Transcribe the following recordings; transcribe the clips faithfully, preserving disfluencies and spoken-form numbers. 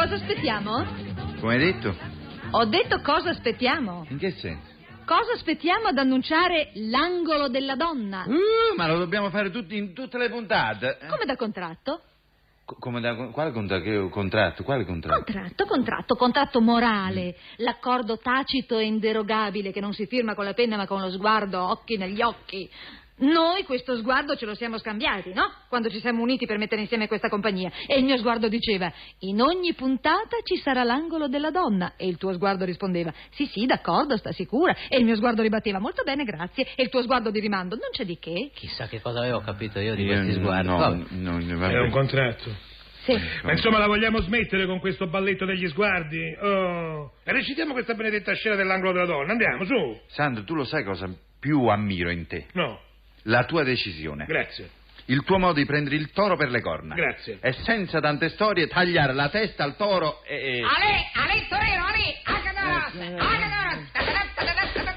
Cosa aspettiamo? Come hai detto? Ho detto cosa aspettiamo. In che senso? Cosa aspettiamo ad annunciare l'angolo della donna? Uh, ma lo dobbiamo fare tutti in tutte le puntate. Come da contratto? Co- come da... Quale contra- che contratto? Quale contratto? Contratto, contratto, contratto morale. L'accordo tacito e inderogabile che non si firma con la penna ma con lo sguardo, occhi negli occhi. Noi questo sguardo ce lo siamo scambiati, no? Quando ci siamo uniti per mettere insieme questa compagnia. E il mio sguardo diceva: in ogni puntata ci sarà l'angolo della donna. E il tuo sguardo rispondeva: sì, sì, d'accordo, sta sicura. E il mio sguardo ribatteva: molto bene, grazie. E il tuo sguardo di rimando: non c'è di che. Chissà che cosa avevo capito io di Io questi sguardi. No, Vabbè. no, no, vabbè. È un contratto. Sì. Ma insomma, la vogliamo smettere con questo balletto degli sguardi? Oh. E recitiamo questa benedetta scena dell'angolo della donna. Andiamo, su. Sandro, tu lo sai cosa più ammiro in te? No. La tua decisione. Grazie. Il tuo modo di prendere il toro per le corna. Grazie. E senza tante storie tagliare la testa al toro e... e... Ale, ale torero, ale, agados, agados.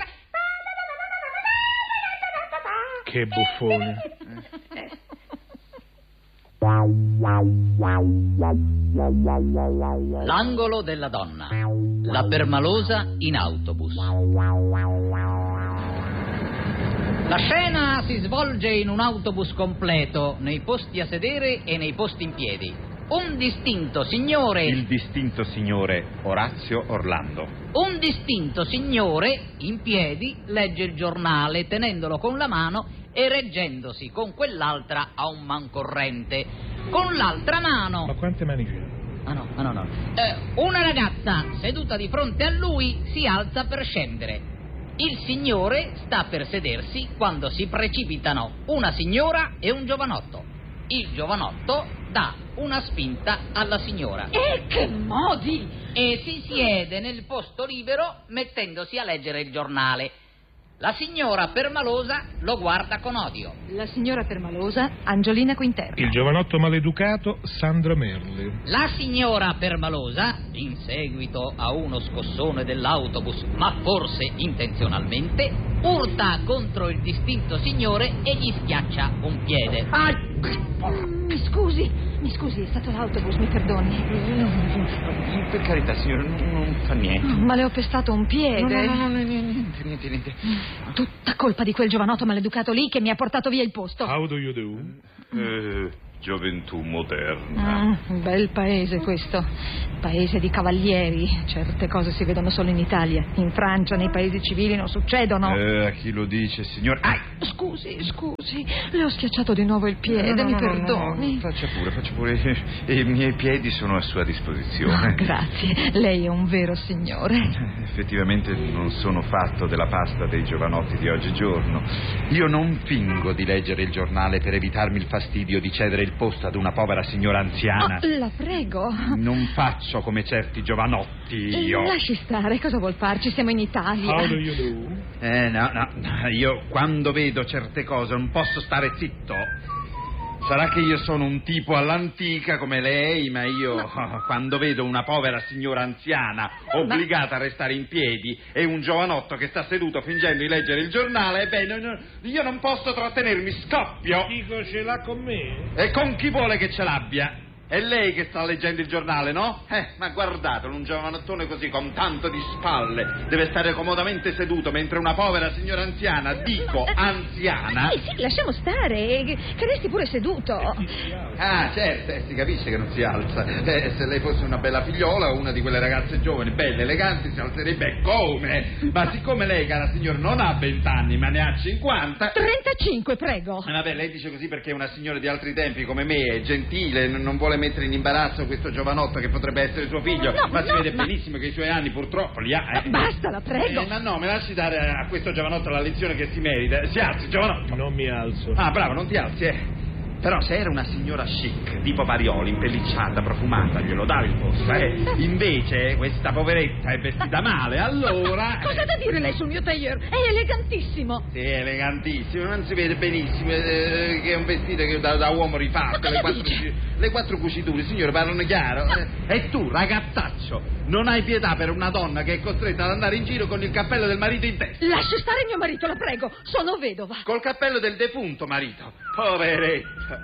Che buffone. L'angolo della donna. La permalosa in autobus. La scena si svolge in un autobus completo, nei posti a sedere e nei posti in piedi. Un distinto signore... Il distinto signore Orazio Orlando. Un distinto signore, in piedi, legge il giornale tenendolo con la mano e reggendosi con quell'altra a un mancorrente. Con l'altra mano... Ma quante mani c'è? Ah no, ah no, no. Eh, una ragazza seduta di fronte a lui si alza per scendere. Il signore sta per sedersi quando si precipitano una signora e un giovanotto. Il giovanotto dà una spinta alla signora. E che modi! E si siede nel posto libero mettendosi a leggere il giornale. La signora permalosa lo guarda con odio. La signora permalosa, Angiolina Quinterna. Il giovanotto maleducato, Sandra Merli. La signora permalosa, in seguito a uno scossone dell'autobus, ma forse intenzionalmente, urta contro il distinto signore e gli schiaccia un piede. Mi scusi, mi scusi, è stato l'autobus, mi perdoni. Per carità, signore, non, non fa niente. Ma le ho pestato un piede. No, no, no, no, niente, niente, niente. Tutta colpa di quel giovanotto maleducato lì che mi ha portato via il posto. How do you do? Eh, gioventù moderna. Mm, bel paese questo. Paese di cavalieri. Certe cose si vedono solo in Italia. In Francia, nei paesi civili non succedono. Eh, a chi lo dice, signore? Ah! Scusi, scusi, le ho schiacciato di nuovo il piede, No, no, mi no, no, perdoni. no, faccia pure, faccia pure. E i miei piedi sono a sua disposizione. Oh, grazie, lei è un vero signore. Effettivamente non sono fatto della pasta dei giovanotti di oggigiorno. Io non fingo di leggere il giornale per evitarmi il fastidio di cedere il posto ad una povera signora anziana. Oh, la prego. Non faccio come certi giovanotti, io. Lasci stare, cosa vuol farci? Siamo in Italia. How do you do? Eh, no, no, no, io quando vedo certe cose non posso stare zitto. Sarà che io sono un tipo all'antica come lei, ma io Ma... quando vedo una povera signora anziana obbligata a restare in piedi e un giovanotto che sta seduto fingendo di leggere il giornale, beh, no, no, io non posso trattenermi, scoppio. Dico, ce l'ha con me? E con chi vuole che ce l'abbia? È lei che sta leggendo il giornale, no? Eh, ma guardatelo, un giovanottone così, con tanto di spalle, deve stare comodamente seduto, mentre una povera signora anziana, dico anziana... Sì, sì, lasciamo stare, che, che resti pure seduto. Ah, certo, eh, si capisce che non si alza. Eh, se lei fosse una bella figliola o una di quelle ragazze giovani, belle, eleganti, si alzerebbe come? Ma siccome lei, cara signora, non ha vent'anni, ma ne ha cinquanta... trentacinque, prego. Eh, vabbè, lei dice così perché è una signora di altri tempi come me, è gentile, n- non vuole mettere in imbarazzo questo giovanotto che potrebbe essere suo figlio, No, ma no, si vede ma- benissimo che i suoi anni purtroppo li ha. Ma eh. basta, la prego. Eh, ma no, me lasci dare a questo giovanotto la lezione che si merita. Si alzi, giovanotto. Non mi alzo. Ah, bravo, non ti alzi, eh. Però se era una signora chic, tipo Parioli, impellicciata, profumata, glielo davi il posto, eh. Invece questa poveretta è vestita male, allora... Cosa ha da dire lei sul mio tailleur? È elegantissimo. Sì, elegantissimo, non si vede benissimo eh, che è un vestito che da, da uomo rifatto, Ma le cosa quattro, dice? cuci- le quattro cuciture, signore, parlano chiaro. No. Eh, e tu, ragazzaccio, non hai pietà per una donna che è costretta ad andare in giro con il cappello del marito in testa. Lasci stare mio marito, la prego. Sono vedova. Col cappello del defunto marito. Poveretta.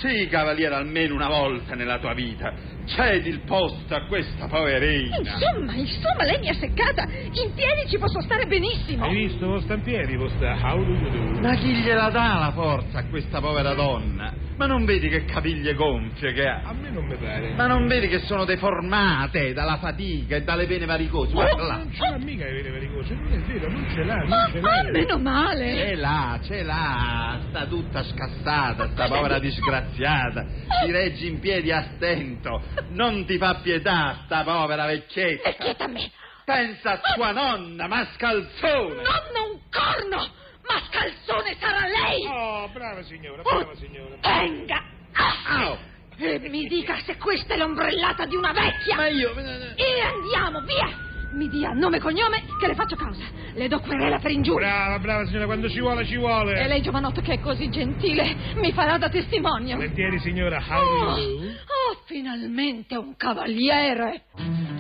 Sì, cavaliere, almeno una volta nella tua vita. Cedi il posto a questa poverina. Insomma, insomma, lei mi ha seccata. In piedi ci posso stare benissimo. Hai visto vostra in piedi, vostra? How do you do? Ma chi gliela dà la forza a questa povera donna? Ma non vedi che caviglie gonfie che ha? A me non mi pare. Ma non vedi che sono deformate dalla fatica e dalle vene varicose? Guarda là. Non ce l'ha mica le vene varicose, non è vero, non ce l'ha, non Ah, ce l'ha. ah, meno male. Ce l'ha, ce l'ha, sta tutta scassata, sta povera disgraziata. Ti reggi in piedi a stento, non ti fa pietà sta povera vecchietta. E quieta a me. Pensa a tua nonna, mascalzone. Nonna un corno! Mascalzone sarà lei! Oh, brava signora, brava signora. Venga! Ah, Au. e mi dica se questa è l'ombrellata di una vecchia! Ma io... E andiamo, via! Mi dia nome e cognome che le faccio causa. Le do querela per ingiuria. Brava, brava signora, quando ci vuole, ci vuole. E lei, giovanotto, che è così gentile, mi farà da testimonio. Volentieri signora, how do Oh, you do? oh, finalmente un cavaliere!